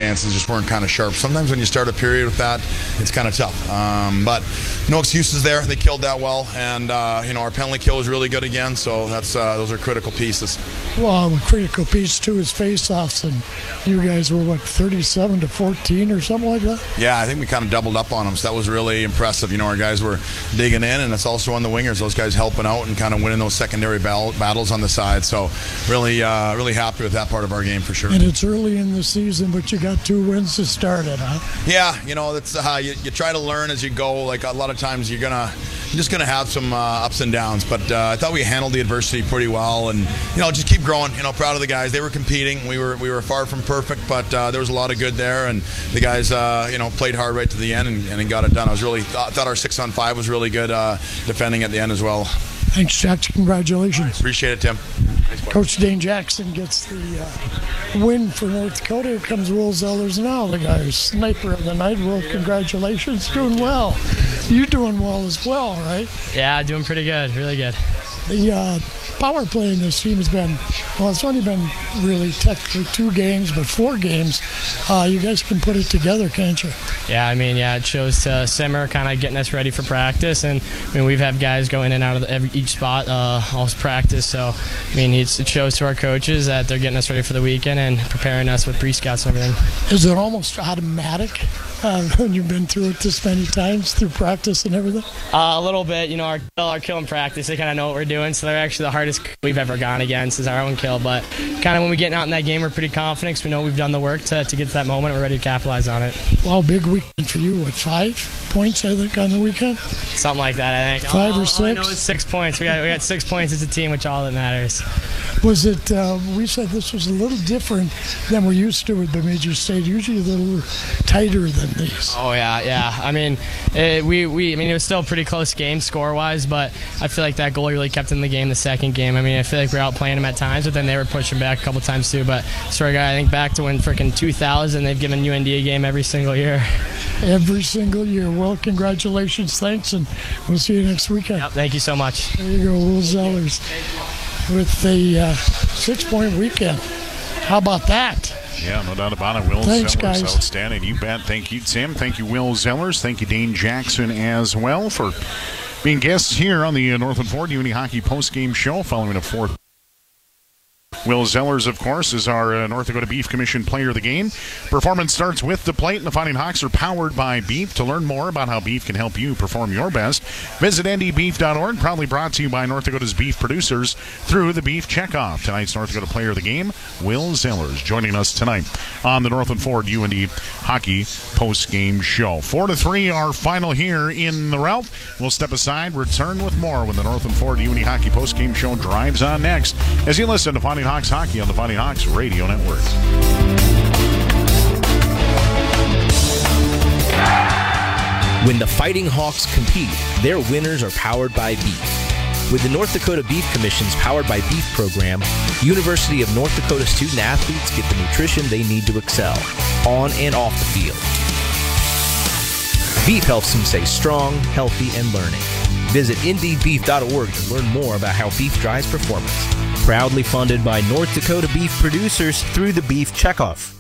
circumstances just weren't kind of sharp. Sometimes when you start a period with that, it's kind of tough. But no excuses there. They killed that well, and our penalty kill was really good again. So those are critical pieces. Well, a critical piece too is face-offs, and you guys were 37-14 or something like that. Yeah, I think we kind of doubled up on them, so that was really impressive. Our guys were digging in, and it's also on the wingers. Those guys helping out and kind of winning those secondary battles on the side. So really happy with that part of our game for sure. And it's early in the season, but you got 2 wins to start it, huh? Yeah, that's you try to learn as you go. Like a lot of times you're just gonna have some ups and downs, but I thought we handled the adversity pretty well, and just keep growing. Proud of the guys. They were competing. We were far from perfect, but there was a lot of good there, and the guys played hard right to the end and got it done. I was really thought our 6-on-5 was really good defending at the end as well. Thanks, Jack. Congratulations. Appreciate it, Tim. Coach Dane Jackson gets the win for North Dakota. Here comes Will Zellers now, the guy who's sniper of the night. Will, congratulations. Doing well. You're doing well as well, right? Yeah, doing pretty good. Really good. The power play in this team has been, it's only been really technically 2 games, but 4 games. You guys can put it together, can't you? Yeah, it shows to Simmer kind of getting us ready for practice, and we've had guys go in and out of each spot all practice. So it shows to our coaches that they're getting us ready for the weekend and preparing us with pre-scouts and everything. Is it almost automatic when you've been through it this many times through practice and everything? A little bit. Our kill and practice, they kind of know what we're doing, so they're actually the hardest we've ever gone against is our own kill. But kind of when we get out in that game, we're pretty confident because we know we've done the work to get to that moment. We're ready to capitalize on it. Well, big weekend for you. 5 points, I think, on the weekend? Something like that, I think. 5 or 6? I know it's 6 points. We got 6 points as a team, which all that matters. Was it, we said this was a little different than we're used to with the Major State, usually a little tighter than these. Oh, yeah. It was still a pretty close game score-wise, but I feel like that goal really kept in the game the second game. I feel like we were outplaying them at times, but then they were pushing back a couple times too. But sorry, guy, I think back to when frickin' 2000, they've given UND a game every single year. Every single year. Well, congratulations, thanks, and we'll see you next weekend. Yep, thank you so much. There you go, Will Zellers with the 6-point weekend. How about that? Yeah, no doubt about it. Will Thanks, Zellers, guys. Outstanding. You bet. Thank you, Tim. Thank you, Will Zellers. Thank you, Dane Jackson, as well, for being guests here on the Northland Ford UND Hockey postgame show following a 4th. Will Zellers, of course, is our North Dakota Beef Commission Player of the Game. Performance starts with the plate, and the Fighting Hawks are powered by Beef. To learn more about how beef can help you perform your best, visit ndbeef.org. Proudly brought to you by North Dakota's beef producers through the Beef Checkoff. Tonight's North Dakota Player of the Game, Will Zellers, joining us tonight on the Northland Ford UND Hockey postgame show. 4-3, our final here in the Ralph. We'll step aside, return with more when the Northland Ford UND Hockey postgame show drives on next as you listen to Fighting Hawks Hockey on the Fighting Hawks Radio Network. When the Fighting Hawks compete, their winners are powered by beef. With the North Dakota Beef Commission's Powered by Beef program, University of North Dakota student athletes get the nutrition they need to excel, on and off the field. Beef helps them stay strong, healthy, and learning. Visit IndeedBeef.org to learn more about how beef drives performance. Proudly funded by North Dakota beef producers through the Beef Checkoff.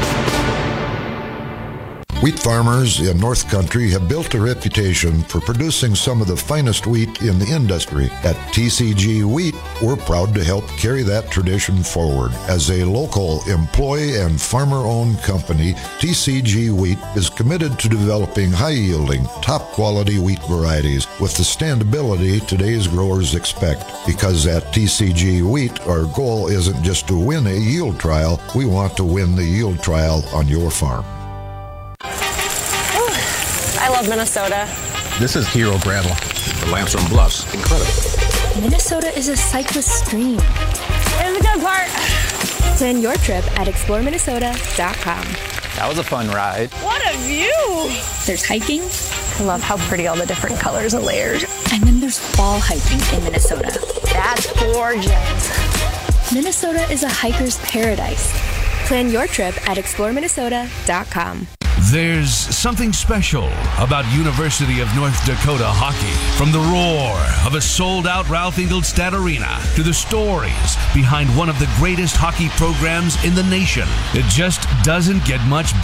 Wheat farmers in North Country have built a reputation for producing some of the finest wheat in the industry. At TCG Wheat, we're proud to help carry that tradition forward. As a local employee and farmer-owned company, TCG Wheat is committed to developing high-yielding, top-quality wheat varieties with the standability today's growers expect. Because at TCG Wheat, our goal isn't just to win a yield trial, we want to win the yield trial on your farm. I love Minnesota. This is Hero Gravel. The Lansing Bluffs. Incredible. Minnesota is a cyclist dream. Here's the good part. Plan your trip at exploreminnesota.com. That was a fun ride. What a view. There's hiking. I love how pretty all the different colors and layers. And then there's fall hiking in Minnesota. That's gorgeous. Minnesota is a hiker's paradise. Plan your trip at exploreminnesota.com. There's something special about University of North Dakota hockey. From the roar of a sold-out Ralph Engelstad Arena to the stories behind one of the greatest hockey programs in the nation. It just doesn't get much better.